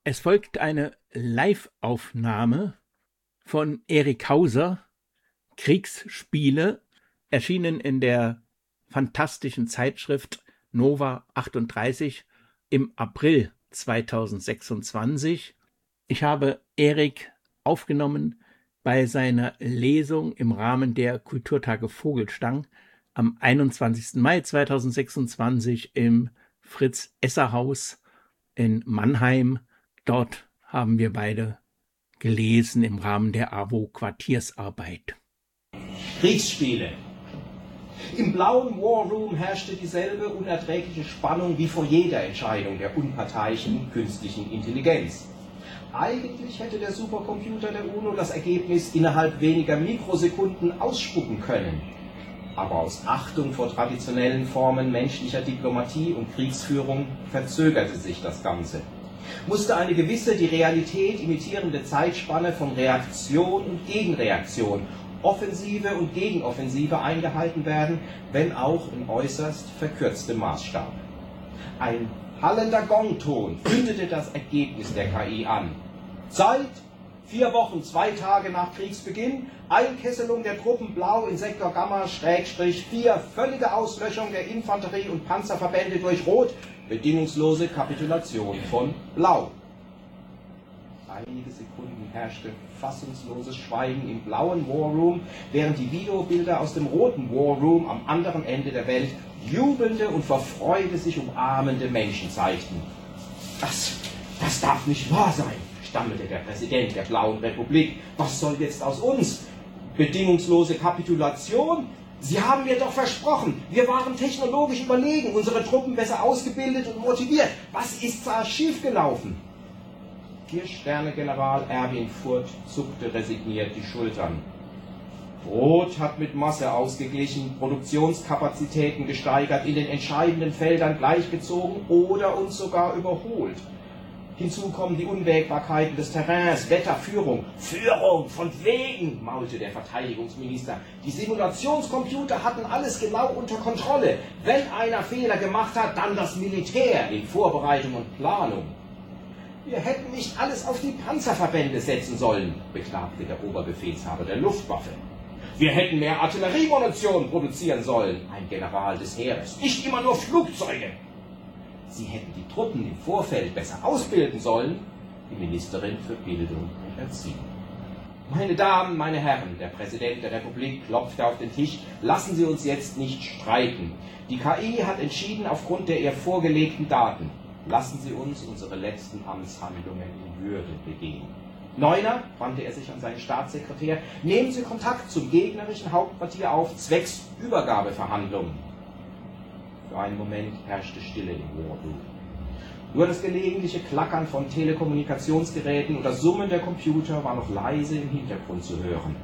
Es folgt eine Live-Aufnahme von Erik Hauser, Kriegsspiele, erschienen in der fantastischen Zeitschrift Nova 38 im April 2026. Ich habe Erik aufgenommen bei seiner Lesung im Rahmen der Kulturtage Vogelstang am 21. Mai 2026 im Fritz-Esser-Haus in Mannheim. Dort haben wir beide gelesen im Rahmen der AWO-Quartiersarbeit. Kriegsspiele. Im blauen War Room herrschte dieselbe unerträgliche Spannung wie vor jeder Entscheidung der unparteiischen künstlichen Intelligenz. Eigentlich hätte der Supercomputer der UNO das Ergebnis innerhalb weniger Mikrosekunden ausspucken können. Aber aus Achtung vor traditionellen Formen menschlicher Diplomatie und Kriegsführung verzögerte sich das Ganze. Musste eine gewisse die Realität imitierende Zeitspanne von Reaktion und Gegenreaktion, Offensive und Gegenoffensive eingehalten werden, wenn auch in äußerst verkürztem Maßstab. Ein hallender Gongton kündete das Ergebnis der KI an. Zeit: 4 Wochen, 2 Tage nach Kriegsbeginn, Einkesselung der Truppen Blau in Sektor Gamma /4, völlige Auslöschung der Infanterie- und Panzerverbände durch Rot, bedingungslose Kapitulation von Blau. Einige Sekunden herrschte fassungsloses Schweigen im blauen War Room, während die Videobilder aus dem roten War Room am anderen Ende der Welt jubelnde und vor Freude sich umarmende Menschen zeigten. Das darf nicht wahr sein, stammelte der Präsident der Blauen Republik. Was soll jetzt aus uns? Bedingungslose Kapitulation? Sie haben mir doch versprochen, wir waren technologisch überlegen, unsere Truppen besser ausgebildet und motiviert. Was ist da schiefgelaufen? 4-Sterne-General Erwin Furth zuckte resigniert die Schultern. Rot hat mit Masse ausgeglichen, Produktionskapazitäten gesteigert, in den entscheidenden Feldern gleichgezogen oder uns sogar überholt. Hinzu kommen die Unwägbarkeiten des Terrains, Wetterführung. Führung, von wegen, maulte der Verteidigungsminister. Die Simulationscomputer hatten alles genau unter Kontrolle. Wenn einer Fehler gemacht hat, dann das Militär in Vorbereitung und Planung. Wir hätten nicht alles auf die Panzerverbände setzen sollen, beklagte der Oberbefehlshaber der Luftwaffe. Wir hätten mehr Artilleriemunition produzieren sollen, ein General des Heeres. Nicht immer nur Flugzeuge. Sie hätten die Truppen im Vorfeld besser ausbilden sollen, die Ministerin für Bildung und Erziehung. Meine Damen, meine Herren, der Präsident der Republik klopfte auf den Tisch, lassen Sie uns jetzt nicht streiten. Die KI hat entschieden aufgrund der ihr vorgelegten Daten. Lassen Sie uns unsere letzten Amtshandlungen in Würde begehen. Neuner, wandte er sich an seinen Staatssekretär, nehmen Sie Kontakt zum gegnerischen Hauptquartier auf, zwecks Übergabeverhandlungen. Für einen Moment herrschte Stille im War Room. Nur das gelegentliche Klackern von Telekommunikationsgeräten und das Summen der Computer war noch leise im Hintergrund zu hören.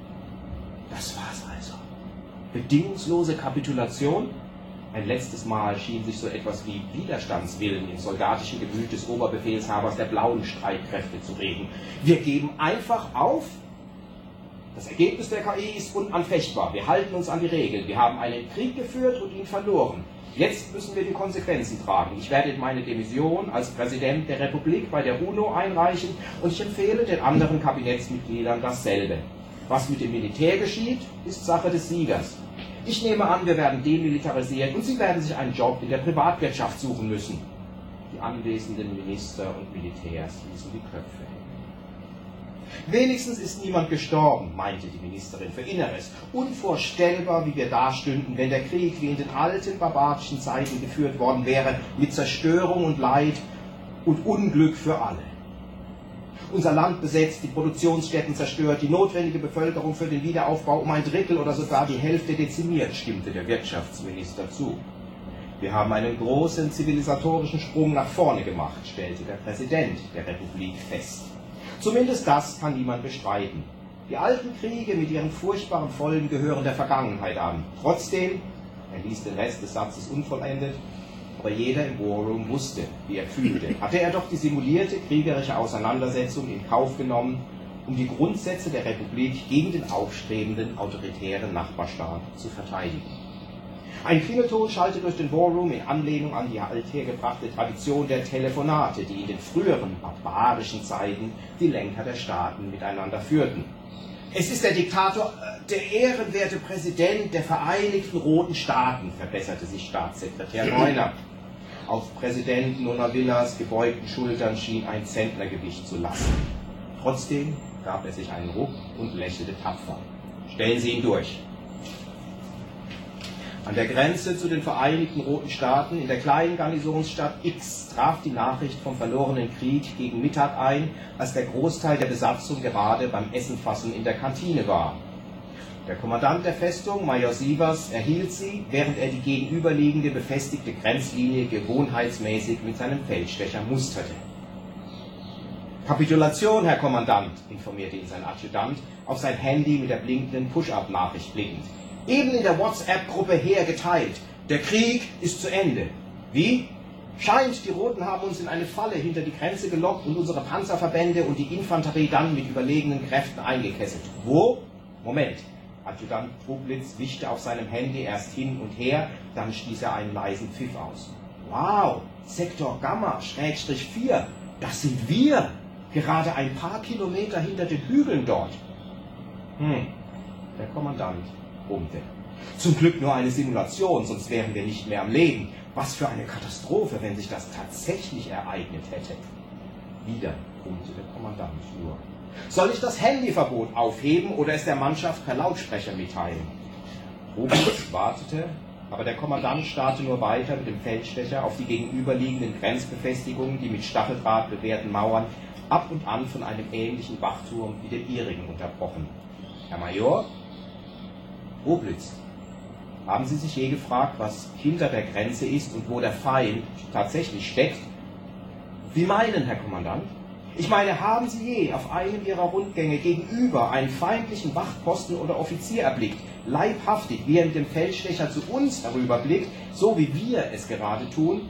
Das war's also. Bedingungslose Kapitulation? Ein letztes Mal schien sich so etwas wie Widerstandswillen im soldatischen Gemüt des Oberbefehlshabers der blauen Streitkräfte zu regen. Wir geben einfach auf? Das Ergebnis der KI ist unanfechtbar. Wir halten uns an die Regeln. Wir haben einen Krieg geführt und ihn verloren. Jetzt müssen wir die Konsequenzen tragen. Ich werde meine Demission als Präsident der Republik bei der UNO einreichen und ich empfehle den anderen Kabinettsmitgliedern dasselbe. Was mit dem Militär geschieht, ist Sache des Siegers. Ich nehme an, wir werden demilitarisiert und Sie werden sich einen Job in der Privatwirtschaft suchen müssen. Die anwesenden Minister und Militärs ließen die Köpfe hängen. Wenigstens ist niemand gestorben, meinte die Ministerin für Inneres. Unvorstellbar, wie wir dastünden, wenn der Krieg wie in den alten barbarischen Zeiten geführt worden wäre, mit Zerstörung und Leid und Unglück für alle. Unser Land besetzt, die Produktionsstätten zerstört, die notwendige Bevölkerung für den Wiederaufbau um 1/3 oder sogar die Hälfte dezimiert, stimmte der Wirtschaftsminister zu. Wir haben einen großen zivilisatorischen Sprung nach vorne gemacht, stellte der Präsident der Republik fest. Zumindest das kann niemand bestreiten. Die alten Kriege mit ihren furchtbaren Folgen gehören der Vergangenheit an. Trotzdem, er ließ den Rest des Satzes unvollendet, aber jeder im War Room wusste, wie er fühlte, hatte er doch die simulierte kriegerische Auseinandersetzung in Kauf genommen, um die Grundsätze der Republik gegen den aufstrebenden autoritären Nachbarstaat zu verteidigen. Ein Klingelton schallte durch den Warroom in Anlehnung an die althergebrachte Tradition der Telefonate, die in den früheren barbarischen Zeiten die Lenker der Staaten miteinander führten. Es ist der Diktator, der ehrenwerte Präsident der Vereinigten Roten Staaten, verbesserte sich Staatssekretär Neuner. Auf Präsident Nonavillas gebeugten Schultern schien ein Zentnergewicht zu lasten. Trotzdem gab er sich einen Ruck und lächelte tapfer. Stellen Sie ihn durch. An der Grenze zu den Vereinigten Roten Staaten in der kleinen Garnisonsstadt X traf die Nachricht vom verlorenen Krieg gegen Mittag ein, als der Großteil der Besatzung gerade beim Essenfassen in der Kantine war. Der Kommandant der Festung, Major Sievers, erhielt sie, während er die gegenüberliegende befestigte Grenzlinie gewohnheitsmäßig mit seinem Feldstecher musterte. Kapitulation, Herr Kommandant, informierte ihn sein Adjutant, auf sein Handy mit der blinkenden Push-Up-Nachricht blickend. Eben in der WhatsApp-Gruppe hergeteilt. Der Krieg ist zu Ende. Wie? Scheint, die Roten haben uns in eine Falle hinter die Grenze gelockt und unsere Panzerverbände und die Infanterie dann mit überlegenen Kräften eingekesselt. Wo? Moment. Adjutant Trublitz wischte auf seinem Handy erst hin und her, dann stieß er einen leisen Pfiff aus. Wow, Sektor Gamma, /4, das sind wir. Gerade ein paar Kilometer hinter den Hügeln dort. Der Kommandant brummte. Zum Glück nur eine Simulation, sonst wären wir nicht mehr am Leben. Was für eine Katastrophe, wenn sich das tatsächlich ereignet hätte. Wieder brummte der Kommandant nur. Soll ich das Handyverbot aufheben oder es der Mannschaft per Lautsprecher mitteilen? Trublitz wartete, aber der Kommandant starrte nur weiter mit dem Feldstecher auf die gegenüberliegenden Grenzbefestigungen, die mit Stacheldraht bewehrten Mauern ab und an von einem ähnlichen Wachturm wie dem ihrigen unterbrochen. Herr Major? Trublitz, haben Sie sich je gefragt, was hinter der Grenze ist und wo der Feind tatsächlich steckt? Wie meinen, Herr Kommandant? Ich meine, haben Sie je auf einem Ihrer Rundgänge gegenüber einen feindlichen Wachposten oder Offizier erblickt, leibhaftig, wie er mit dem Feldstecher zu uns herüberblickt, so wie wir es gerade tun?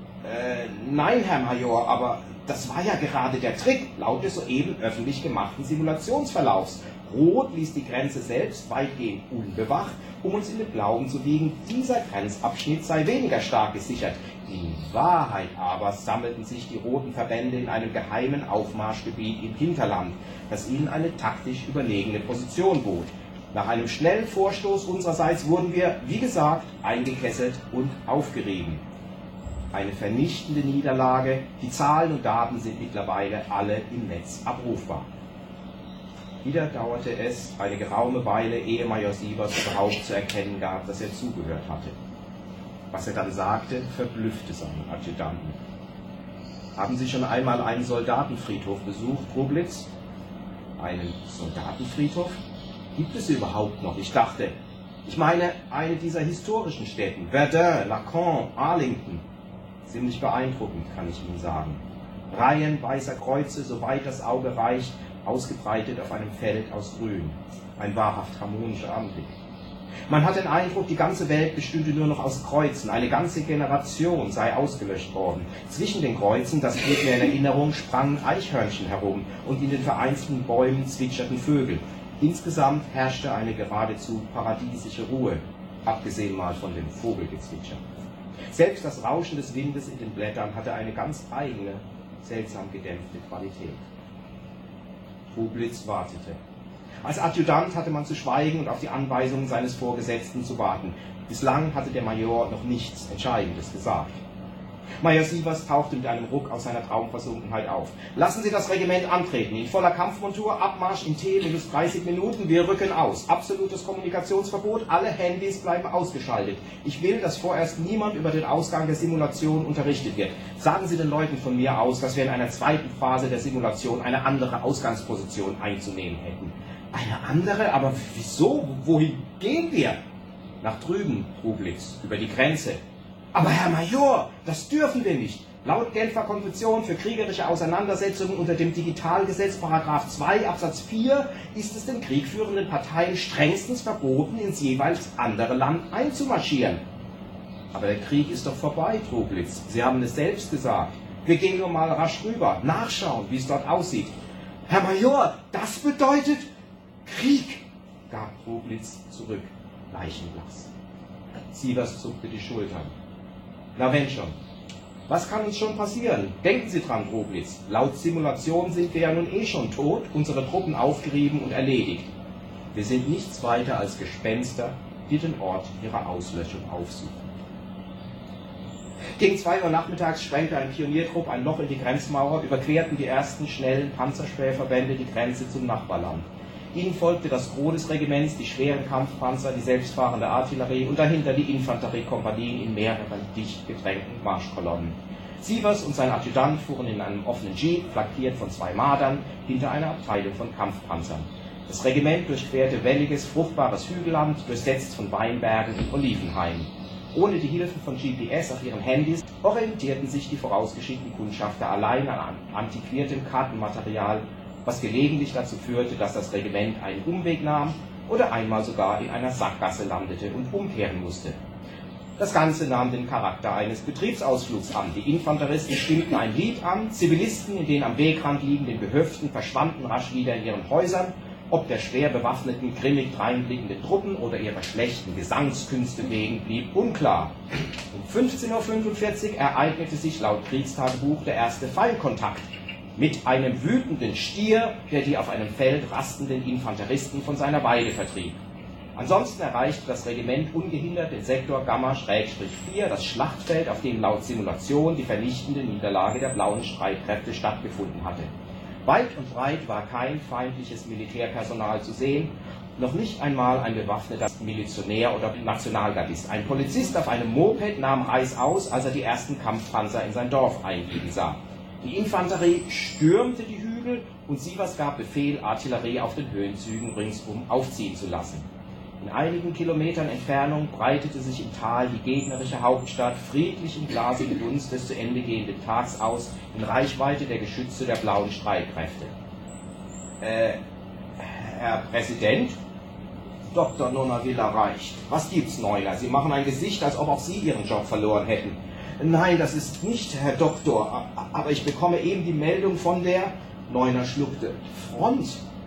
Nein, Herr Major, aber das war ja gerade der Trick, laut des soeben öffentlich gemachten Simulationsverlaufs. Rot ließ die Grenze selbst weitgehend unbewacht, um uns in den Glauben zu wiegen, dieser Grenzabschnitt sei weniger stark gesichert. In Wahrheit aber sammelten sich die roten Verbände in einem geheimen Aufmarschgebiet im Hinterland, das ihnen eine taktisch überlegene Position bot. Nach einem schnellen Vorstoß unsererseits wurden wir, wie gesagt, eingekesselt und aufgerieben. Eine vernichtende Niederlage, die Zahlen und Daten sind mittlerweile alle im Netz abrufbar. Wieder dauerte es eine geraume Weile, ehe Major Sievers überhaupt zu erkennen gab, dass er zugehört hatte. Was er dann sagte, verblüffte seinen Adjutanten. Haben Sie schon einmal einen Soldatenfriedhof besucht, Trublitz? Einen Soldatenfriedhof? Gibt es überhaupt noch? Ich meine, eine dieser historischen Städten, Verdun, Lacan, Arlington. Ziemlich beeindruckend, kann ich Ihnen sagen. Reihen weißer Kreuze, soweit das Auge reicht, ausgebreitet auf einem Feld aus Grün. Ein wahrhaft harmonischer Anblick. Man hat den Eindruck, die ganze Welt bestünde nur noch aus Kreuzen. Eine ganze Generation sei ausgelöscht worden. Zwischen den Kreuzen, das blieb mir in Erinnerung, sprangen Eichhörnchen herum und in den vereinzelten Bäumen zwitscherten Vögel. Insgesamt herrschte eine geradezu paradiesische Ruhe, abgesehen mal von dem Vogelgezwitscher. Selbst das Rauschen des Windes in den Blättern hatte eine ganz eigene, seltsam gedämpfte Qualität. Trublitz wartete. Als Adjutant hatte man zu schweigen und auf die Anweisungen seines Vorgesetzten zu warten. Bislang hatte der Major noch nichts Entscheidendes gesagt. Major Sievers tauchte mit einem Ruck aus seiner Traumversunkenheit auf. Lassen Sie das Regiment antreten. In voller Kampfmontur, Abmarsch in T-30 Minuten. Wir rücken aus. Absolutes Kommunikationsverbot. Alle Handys bleiben ausgeschaltet. Ich will, dass vorerst niemand über den Ausgang der Simulation unterrichtet wird. Sagen Sie den Leuten von mir aus, dass wir in einer zweiten Phase der Simulation eine andere Ausgangsposition einzunehmen hätten. Eine andere? Aber wieso? Wohin gehen wir? Nach drüben, Trublitz, über die Grenze. Aber Herr Major, das dürfen wir nicht. Laut Genfer Konvention für kriegerische Auseinandersetzungen unter dem Digitalgesetz § 2 Absatz 4 ist es den kriegführenden Parteien strengstens verboten, ins jeweils andere Land einzumarschieren. Aber der Krieg ist doch vorbei, Trublitz. Sie haben es selbst gesagt. Wir gehen nur mal rasch rüber, nachschauen, wie es dort aussieht. Herr Major, das bedeutet Krieg, gab Trublitz zurück, leichenblass. Sievers zuckte die Schultern. Na wenn schon. Was kann uns schon passieren? Denken Sie dran, Droblitz. Laut Simulation sind wir ja nun eh schon tot, unsere Truppen aufgerieben und erledigt. Wir sind nichts weiter als Gespenster, die den Ort ihrer Auslöschung aufsuchen. Gegen 2 Uhr nachmittags sprengte ein Pioniertrupp ein Loch in die Grenzmauer, überquerten die ersten schnellen Panzerspähverbände die Grenze zum Nachbarland. Ihnen folgte das Gros des Regiments, die schweren Kampfpanzer, die selbstfahrende Artillerie und dahinter die Infanteriekompanien in mehreren dicht gedrängten Marschkolonnen. Sievers und sein Adjutant fuhren in einem offenen Jeep, flankiert von 2 Mardern, hinter einer Abteilung von Kampfpanzern. Das Regiment durchquerte welliges, fruchtbares Hügelland, durchsetzt von Weinbergen und Olivenhainen. Ohne die Hilfe von GPS auf ihren Handys orientierten sich die vorausgeschickten Kundschafter allein an antiquiertem Kartenmaterial, was gelegentlich dazu führte, dass das Regiment einen Umweg nahm oder einmal sogar in einer Sackgasse landete und umkehren musste. Das Ganze nahm den Charakter eines Betriebsausflugs an. Die Infanteristen stimmten ein Lied an, Zivilisten in den am Wegrand liegenden Gehöften verschwanden rasch wieder in ihren Häusern, ob der schwer bewaffneten, grimmig dreinblickenden Truppen oder ihrer schlechten Gesangskünste wegen blieb unklar. Um 15:45 Uhr ereignete sich laut Kriegstagebuch der erste Feindkontakt mit einem wütenden Stier, der die auf einem Feld rastenden Infanteristen von seiner Weide vertrieb. Ansonsten erreichte das Regiment ungehindert den Sektor Gamma-4, das Schlachtfeld, auf dem laut Simulation die vernichtende Niederlage der blauen Streitkräfte stattgefunden hatte. Weit und breit war kein feindliches Militärpersonal zu sehen, noch nicht einmal ein bewaffneter Milizionär oder Nationalgardist. Ein Polizist auf einem Moped nahm reißaus, als er die ersten Kampfpanzer in sein Dorf einbiegen sah. Die Infanterie stürmte die Hügel und Sievers gab Befehl, Artillerie auf den Höhenzügen ringsum aufziehen zu lassen. In einigen Kilometern Entfernung breitete sich im Tal die gegnerische Hauptstadt friedlich im glasigen Dunst des zu Ende gehenden Tags aus, in Reichweite der Geschütze der blauen Streitkräfte. Herr Präsident? Dr. Nonavilla reicht. Was gibt's, Neuner? Sie machen ein Gesicht, als ob auch Sie Ihren Job verloren hätten. Nein, das ist nicht, Herr Doktor, aber ich bekomme eben die Meldung von der... Neuner schluckte. Front?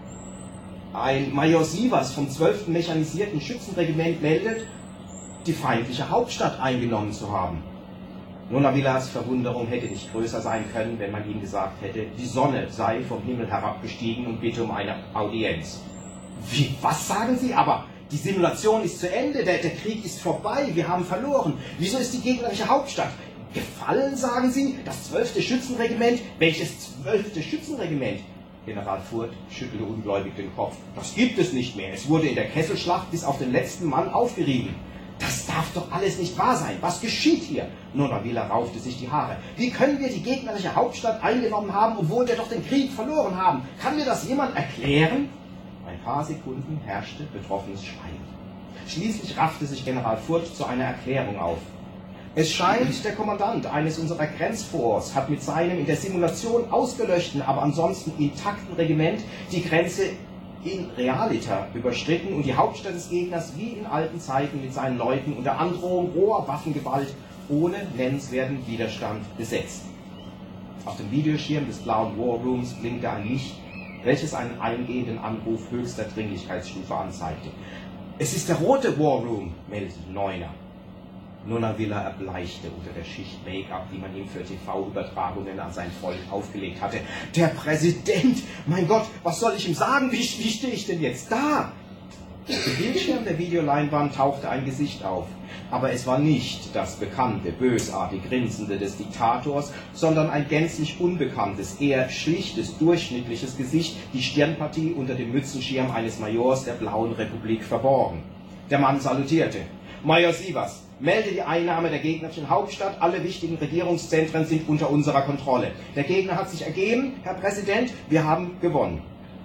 Ein Major Sievers vom 12. Mechanisierten Schützenregiment meldet, die feindliche Hauptstadt eingenommen zu haben. Nonavillas Verwunderung hätte nicht größer sein können, wenn man ihm gesagt hätte, die Sonne sei vom Himmel herabgestiegen und bitte um eine Audienz. Wie, was sagen Sie? Aber die Simulation ist zu Ende, der Krieg ist vorbei, wir haben verloren. Wieso ist die gegnerische Hauptstadt gefallen, sagen Sie? Das 12. Schützenregiment? Welches 12. Schützenregiment? General Furth schüttelte ungläubig den Kopf. Das gibt es nicht mehr. Es wurde in der Kesselschlacht bis auf den letzten Mann aufgerieben. Das darf doch alles nicht wahr sein. Was geschieht hier? Nonavilla raufte sich die Haare. Wie können wir die gegnerische Hauptstadt eingenommen haben, obwohl wir doch den Krieg verloren haben? Kann mir das jemand erklären? Ein paar Sekunden herrschte betroffenes Schweigen. Schließlich raffte sich General Furth zu einer Erklärung auf. Es scheint, der Kommandant eines unserer Grenzforts hat mit seinem in der Simulation ausgelöschten, aber ansonsten intakten Regiment die Grenze in Realita überschritten und die Hauptstadt des Gegners wie in alten Zeiten mit seinen Leuten unter Androhung roher Waffengewalt ohne nennenswerten Widerstand besetzt. Auf dem Videoschirm des blauen War Rooms blinkte ein Licht, welches einen eingehenden Anruf höchster Dringlichkeitsstufe anzeigte. Es ist der rote War Room, meldete Neuner. Nonavilla erbleichte unter der Schicht Make-up, die man ihm für TV-Übertragungen an sein Volk aufgelegt hatte. Der Präsident! Mein Gott, was soll ich ihm sagen? Wie stehe ich denn jetzt da? Im Bildschirm der Videoleinwand tauchte ein Gesicht auf. Aber es war nicht das bekannte, bösartig grinsende des Diktators, sondern ein gänzlich unbekanntes, eher schlichtes, durchschnittliches Gesicht, die Stirnpartie unter dem Mützenschirm eines Majors der Blauen Republik verborgen. Der Mann salutierte. Major Sievers, melde die Einnahme der gegnerischen Hauptstadt. Alle wichtigen Regierungszentren sind unter unserer Kontrolle. Der Gegner hat sich ergeben, Herr Präsident, wir haben gewonnen.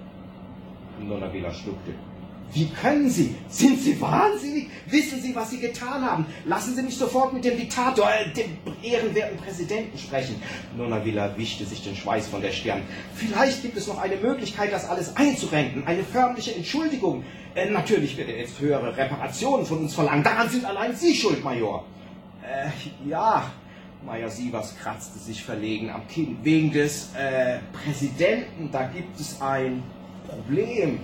Nonavilla schluckte. Wie können Sie? Sind Sie wahnsinnig? Wissen Sie, was Sie getan haben? Lassen Sie mich sofort mit dem Diktator, dem ehrenwerten Präsidenten sprechen. Nonavilla wischte sich den Schweiß von der Stirn. Vielleicht gibt es noch eine Möglichkeit, das alles einzurenken. Eine förmliche Entschuldigung. Natürlich wird er jetzt höhere Reparationen von uns verlangen. Daran sind allein Sie schuld, Major. Ja, Major Sievers kratzte sich verlegen am Kinn. Wegen des Präsidenten, da gibt es ein Problem.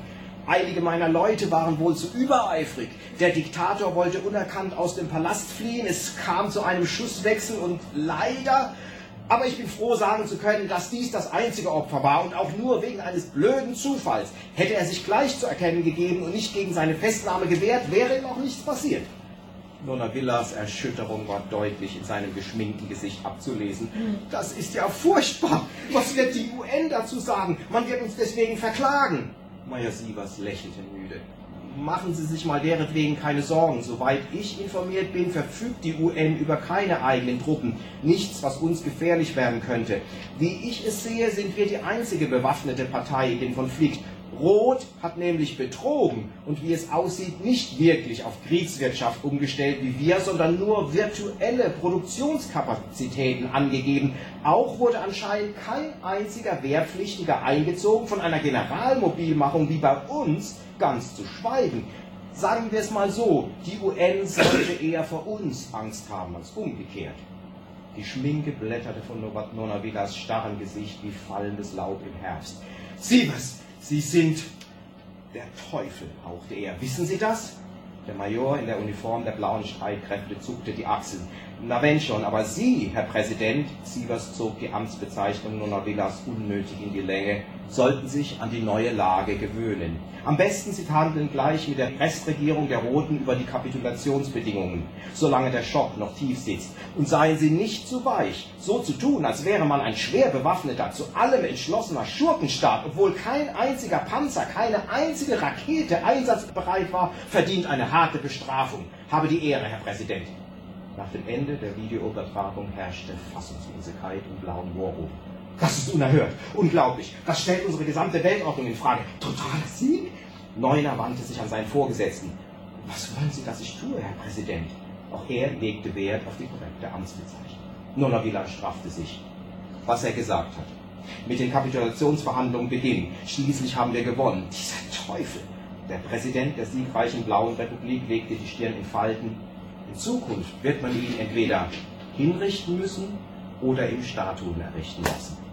Einige meiner Leute waren wohl zu übereifrig. Der Diktator wollte unerkannt aus dem Palast fliehen. Es kam zu einem Schusswechsel und leider... Aber ich bin froh, sagen zu können, dass dies das einzige Opfer war und auch nur wegen eines blöden Zufalls. Hätte er sich gleich zu erkennen gegeben und nicht gegen seine Festnahme gewehrt, wäre ihm auch nichts passiert. Nonna Villas Erschütterung war deutlich in seinem geschminkten Gesicht abzulesen. Das ist ja furchtbar. Was wird die UN dazu sagen? Man wird uns deswegen verklagen. Major Sievers lächelte müde. Machen Sie sich mal deretwegen keine Sorgen. Soweit ich informiert bin, verfügt die UN über keine eigenen Truppen. Nichts, was uns gefährlich werden könnte. Wie ich es sehe, sind wir die einzige bewaffnete Partei in dem Konflikt. Rot hat nämlich betrogen und wie es aussieht, nicht wirklich auf Kriegswirtschaft umgestellt wie wir, sondern nur virtuelle Produktionskapazitäten angegeben. Auch wurde anscheinend kein einziger Wehrpflichtiger eingezogen, von einer Generalmobilmachung wie bei uns ganz zu schweigen. Sagen wir es mal so, die UN sollte eher vor uns Angst haben als umgekehrt. Die Schminke blätterte von Nonna Villas starrem Gesicht wie fallendes Laub im Herbst. Sievers! Sie sind der Teufel, hauchte er. Wissen Sie das? Der Major in der Uniform der blauen Streitkräfte zuckte die Achseln. Na wenn schon, aber Sie, Herr Präsident, Sievers zog die Amtsbezeichnung Nonna Villas unnötig in die Länge, sollten sich an die neue Lage gewöhnen. Am besten Sie verhandeln gleich mit der Restregierung der Roten über die Kapitulationsbedingungen, solange der Schock noch tief sitzt. Und seien Sie nicht zu weich, so zu tun, als wäre man ein schwer bewaffneter, zu allem entschlossener Schurkenstaat, obwohl kein einziger Panzer, keine einzige Rakete einsatzbereit war, verdient eine harte Bestrafung. Habe die Ehre, Herr Präsident. Nach dem Ende der Videoübertragung herrschte Fassungslosigkeit und blauen Moorruf. Das ist unerhört, unglaublich. Das stellt unsere gesamte Weltordnung in Frage. Totaler Sieg? Neuner wandte sich an seinen Vorgesetzten. Was wollen Sie, dass ich tue, Herr Präsident? Auch er legte Wert auf die korrekte Amtsbezeichnung. Nonna Villas straffte sich. Was er gesagt hat. Mit den Kapitulationsverhandlungen beginnen. Schließlich haben wir gewonnen. Dieser Teufel. Der Präsident der siegreichen Blauen Republik legte die Stirn in Falten. In Zukunft wird man ihn entweder hinrichten müssen oder ihm Statuen errichten lassen.